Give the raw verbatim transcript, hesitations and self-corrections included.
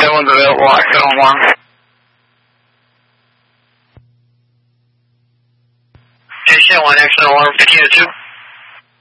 ten one's available, I can on one. J ten one, X alarm, fifteen oh two.